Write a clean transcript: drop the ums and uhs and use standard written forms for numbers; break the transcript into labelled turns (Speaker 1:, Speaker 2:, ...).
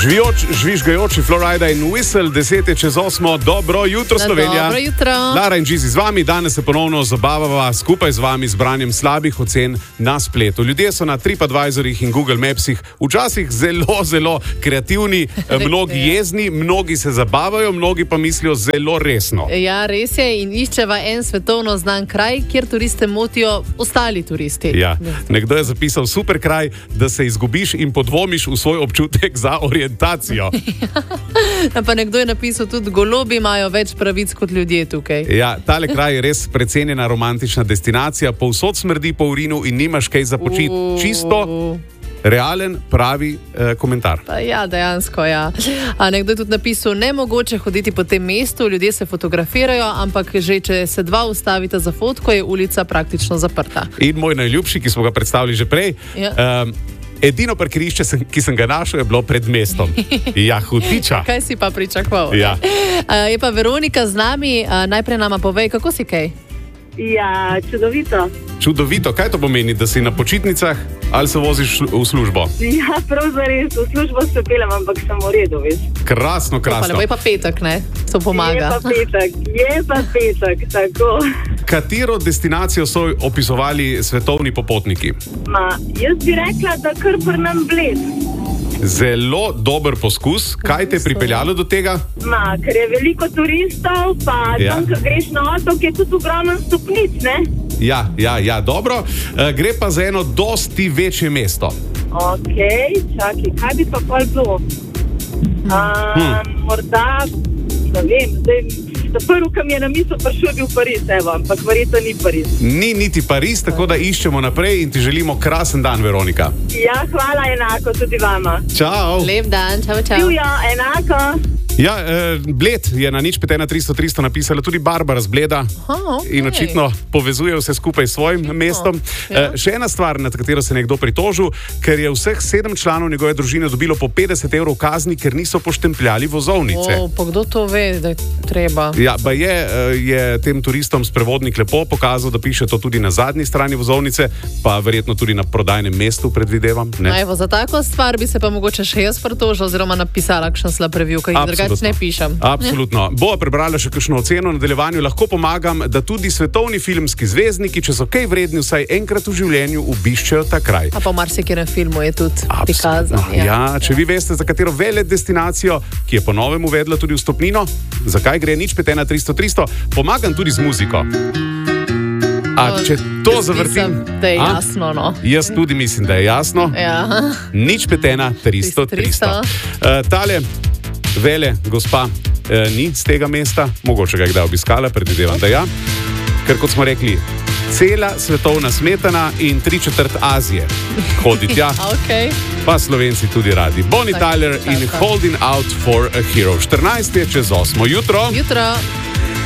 Speaker 1: Žvižgajoči Florida in Whistle, 10:08. Dobro jutro, Slovenija.
Speaker 2: Dobro jutro.
Speaker 1: Lara in Gizi z vami, danes se ponovno zabavava skupaj z vami z branjem slabih ocen na spletu. Ljudje so na TripAdvisorjih in Google Mapsih včasih zelo kreativni, mnogi jezni, mnogi se zabavajo, mnogi pa mislijo zelo resno.
Speaker 2: Ja, res je, in iščeva en svetovno znan kraj, kjer turiste motijo ostali turisti.
Speaker 1: Ja, nekdo je zapisal super kraj, da se izgubiš in podvomiš v svoj občutek za orientacijo.
Speaker 2: Pa nekdo je napisal tudi, golobi imajo več pravic kot ljudje tukaj.
Speaker 1: Ja, tale kraj je res precenjena romantična destinacija, povsod smrdi po urinu in nimaš kaj za počit. Čisto realen, pravi komentar.
Speaker 2: Ja, dejansko, ja. A nekdo je tudi napisal, nemogoče hoditi po tem mestu, ljudje se fotografirajo, ampak že če se dva ustavita za fotko, je ulica praktično zaprta.
Speaker 1: In moj najljubši, ki smo ga predstavili že prej, edino parkirišče, ki sem ga našel, je bilo pred mestom. Ja, hutiča.
Speaker 2: Kaj si pa pričakoval?
Speaker 1: Ja.
Speaker 2: Je pa Veronika z nami, najprej nama povej, kako si kaj?
Speaker 3: Ja, čudovito.
Speaker 1: Čudovito, kaj to pomeni, da si na počitnicah ali se voziš v službo?
Speaker 3: Ja, prav zares, v službo se pelem, ampak sem v redu, veš.
Speaker 1: Krasno.
Speaker 2: Je pa petek, ne? To pomaga.
Speaker 3: Je pa petek, tako.
Speaker 1: Katero destinacijo so opisovali svetovni popotniki?
Speaker 3: Jaz bi rekla, da kar prnem Bled.
Speaker 1: Zelo dober poskus. Kaj te je pripeljalo do tega?
Speaker 3: Ker je veliko turistov, pa tam, ko greš na otok, je tudi ogromno stopnic, ne?
Speaker 1: Ja, dobro. Gre pa za eno dosti večje mesto.
Speaker 3: Okej, čakaj, kaj bi pa pol bilo? Morda, ne vem, zdaj... Prvo, kam je na misel prišel, je bil Pariz, ampak verjetno ni Pariz.
Speaker 1: Ni niti Pariz, tako da iščemo naprej in ti želimo krasen dan, Veronika.
Speaker 3: Ja, hvala, enako tudi vama.
Speaker 1: Čau.
Speaker 2: Lep dan, čau.
Speaker 3: Ja, enako.
Speaker 1: Ja, Bled je na 051 napisala tudi Barbara z Bleda. In očitno povezuje vse skupaj s svojim mestom. Še ena stvar, nad katero se je nekdo pritožil, ker je vseh 7 članov njegove družine dobilo po 50 evrov kazni, ker niso poštempljali vozovnice.
Speaker 2: Pa kdo to ve, da je treba?
Speaker 1: Ja, je tem turistom sprevodnik lepo pokazal, da piše to tudi na zadnji strani vozovnice, pa verjetno tudi na prodajnem mestu, predvidevam.
Speaker 2: Evo, za tako stvar bi se pa mogoče še jaz pritožil oziroma napisala kakšen slab review, kaj drugače ne pišem.
Speaker 1: Absolutno. Bova prebrala še kakšno oceno, v nadaljevanju lahko pomagam, da tudi svetovni filmski zvezdniki, če so kaj vredni, vsaj enkrat v življenju obiščejo ta kraj.
Speaker 2: A pa v marsikerem filmu je tudi prikazan.
Speaker 1: Ja, če vi veste, za katero veled destinacijo, ki je po novem uvedla tudi vstopnino, zakaj gre 051 pomagam tudi z muziko. A če to zavrtim,
Speaker 2: da je jasno, no.
Speaker 1: Jaz tudi mislim, da je jasno.
Speaker 2: Ja.
Speaker 1: 051 tale vele gospa ni z tega mesta, mogoče ga je kdaj obiskala, predvidevam, da ja. Ker kot smo rekli, cela svetovna smetana in 3/4 Azije hodi tja, pa Slovenci tudi radi. Bonnie Tyler in Holding Out for a Hero. 14:08. Jutro.